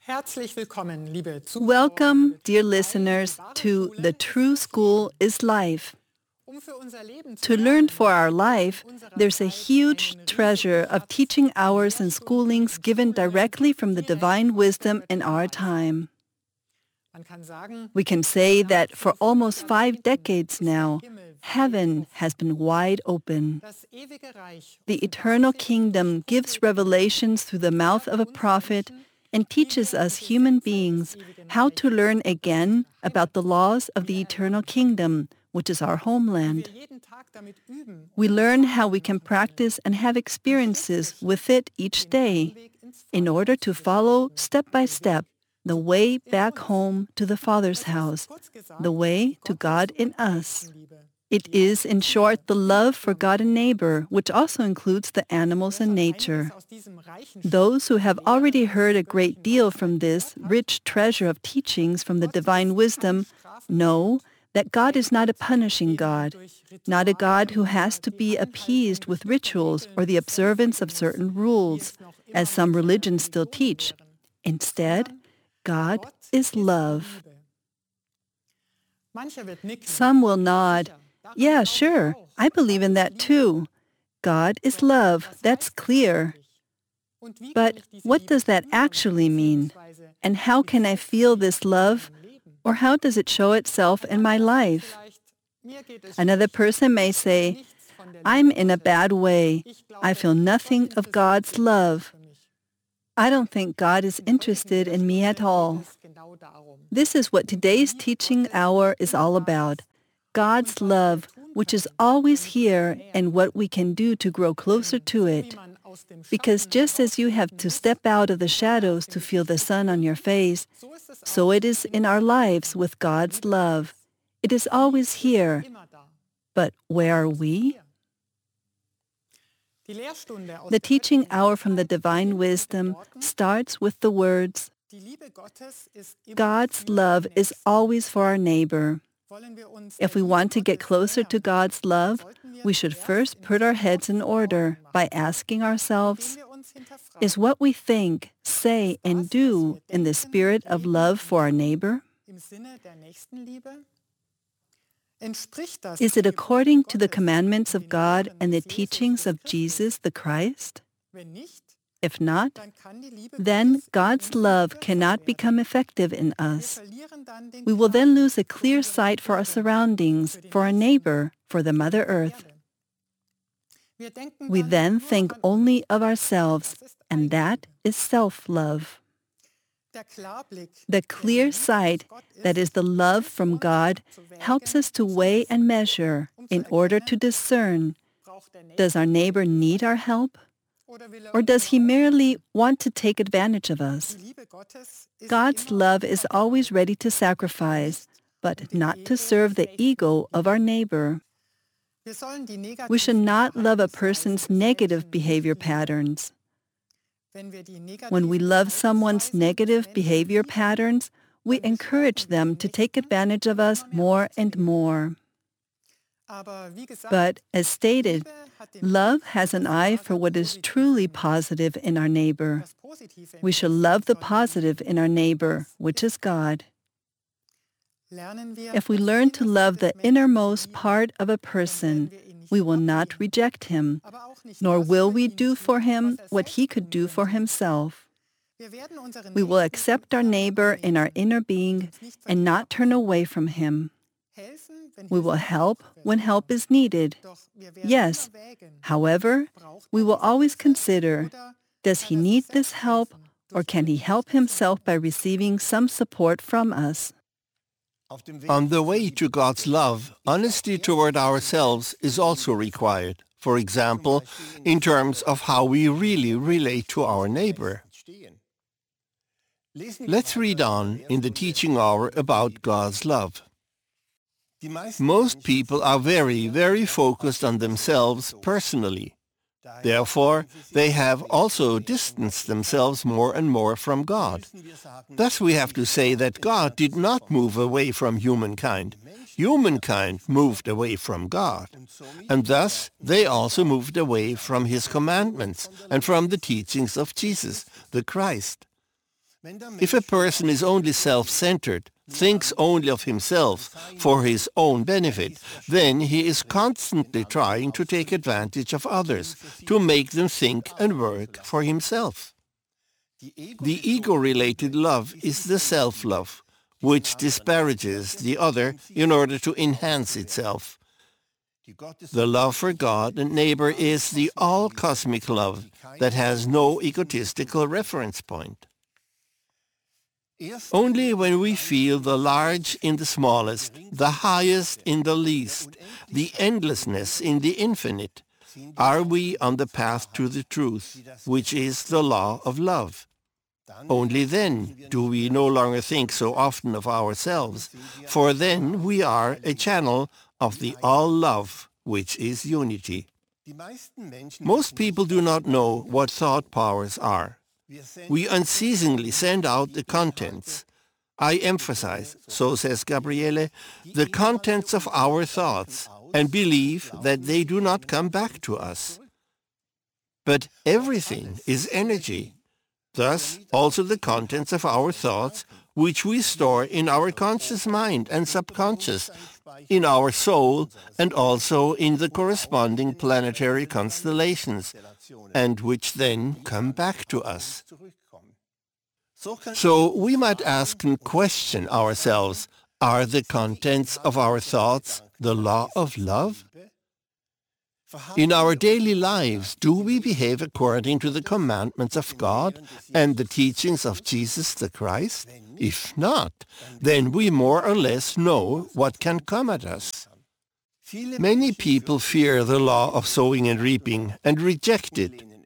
Herzlich willkommen, liebe Zuhörer. Welcome, dear listeners, to The True School is Life. Für unser Leben To learn for our life, there's a huge treasure of teaching hours and schoolings given directly from the divine wisdom in our time. Man kann sagen, We can say that for almost 5 decades now, heaven has been wide open. das ewige Reich The eternal kingdom gives revelations through the mouth of a prophet and teaches us human beings how to learn again about the laws of the eternal kingdom, which is our homeland. wir jeden Tag damit üben, We learn how we can practice and have experiences with it each day Weg ins in order to follow step by step the way back home to the Father's house, the way to God in us. Liebe. It is, in short, the love for God and neighbor, which also includes the animals and nature. Aus diesem reichen Those who have already heard a great deal from this rich treasure of teachings from the divine wisdom know that God is not a punishing God, not a God who has to be appeased with rituals or the observance of certain rules, as some religions still teach. Instead, God is love. Mancher wird nicken. Some will nod, "Yeah, sure, I believe in that too. God is love, that's clear." Und wie kann But ich diese what Liebe does that actually mean? beziehungsweise And how can I feel this love? Or how does it show itself in my life? vielleicht, mir geht es Another person may say, nichts von der "I'm in a bad way. I feel nothing of God's love. I don't think God is interested in me at all." es genau darum. This is what today's teaching hour is all about. God's love, which is always here, and what we can do to grow closer to it. Man aus dem Because just as you have to step out of the shadows to feel the sun on your face, so ist es so it is in our lives with God's love. It is always here. immer da. But where are we? Die Lehrstunde aus The der teaching göttlichen hour from the Weisheit divine wisdom starts with the words, Die Liebe Gottes ist immer God's für den love is Nächsten. always for our neighbor. Wollen wir uns If der we Liebe want to get Gottes closer to nähern, God's love, sollten wir we should zuerst first in put our unserem heads in Kopf order Ordnung by machen, asking ourselves, indem wir uns hinterfragen, is what we think, say, and do in the spirit of love for our neighbor? im Sinne der Nächstenliebe? Entspricht das Is it den according to the Geboten commandments Gottes of und den God Lehren and the des Jesus teachings of Christus? Jesus the Christ? Wenn nicht, If not, dann kann die Liebe then Gottes in God's uns love nicht cannot wirksam become werden. effective in Wir us. verlieren dann den We will then klaren lose a Blick für clear unsere sight for our Umgebung, surroundings, für den for our Nächsten, neighbor, for the Mother für die Earth. Erde. Wir denken We dann then nur think an uns. only of ourselves, Das ist and that Eigenliebe. is self-love. Der Klarblick, The der clear die Liebe sight aus Gott that is the love from God helps us to weigh and measure in order to discern, braucht der Nächste does our neighbor need our help, oder will or uns does he nur merely want to take advantage of ausnutzen? us? Die Liebe Gottes ist God's immer love is always ready to sacrifice, but not to serve the ego of our neighbor. Wir sollen die We should negativen not love a Verhaltensweisen person's des negative Menschen behavior nicht lieben. patterns. Wenn wir die When we negativen love someone's Verhaltensweisen des negative Menschen behavior lieben, patterns, we dann encourage bestärken wir them den to take Nächsten advantage of us immer mehr more and aufzuleben. more. Aber wie gesagt, But as stated, Liebe hat den love Blick has für an das eye wahre for what is Positive truly in uns. positive in our neighbor. Das Positive im We should Nächsten love the sollen wir positive lieben. in our neighbor, which is God. Lernen wir If we das learn to Innerste love des the Menschen zu innermost lieben, part of a dann person, werden wir ihn nicht we will not ablehnen, reject him, aber auch nicht nor das will für we ihn do for tun, him was what he selbst could tun do for könnte. himself. Wir werden unseren We will Nächsten accept im our Inneren neighbor in our annehmen inner und being uns nicht von and ihm not turn abwenden. away from him. Helfen, wenn We will Hilfe help gebraucht wird. when help is needed. Doch wir werden Yes, immer wägen, however, braucht we will diese always Hilfe consider, oder does kann he sich need selbst this help, helfen or durch can eine he help Hilfe himself by receiving some support from us? On the way to God's love, honesty toward ourselves is also required. For example, in terms of how we really relate to our neighbor. Let's read on in the teaching hour about God's love. Most people are very, very focused on themselves personally. Therefore, they have also distanced themselves more and more from God. Thus we have to say that God did not move away from humankind. Humankind moved away from God. And thus they also moved away from his commandments and from the teachings of Jesus, the Christ. If a person is only self-centered, thinks only of himself for his own benefit, then he is constantly trying to take advantage of others, to make them think and work for himself. The ego-related love is the self-love, which disparages the other in order to enhance itself. The love for God and neighbor is the all-cosmic love that has no egotistical reference point. Only when we feel the large in the smallest, the highest in the least, the endlessness in the infinite, are we on the path to the truth, which is the law of love. Only then do we no longer think so often of ourselves, for then we are a channel of the all-love, which is unity. Most people do not know what thought powers are. We unceasingly send out the contents. I emphasize, so says Gabriele, the contents of our thoughts, and believe that they do not come back to us. But everything is energy. Thus, also the contents of our thoughts, which we store in our conscious mind and subconscious, in our soul, and also in the corresponding planetary constellations, and which then come back to us. So we might ask and question ourselves, are the contents of our thoughts the law of love? In our daily lives, do we behave according to the commandments of God and the teachings of Jesus the Christ? If not, then we more or less know what can come at us. Many people fear the law of sowing and reaping and reject it.